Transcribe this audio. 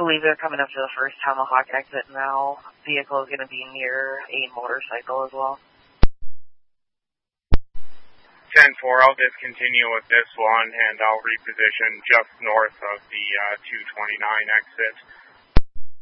believe they're coming up to the first Tomahawk exit now. Vehicle is going to be near a motorcycle as well. 10-4, I'll discontinue with this one, and I'll reposition just north of the 229 exit.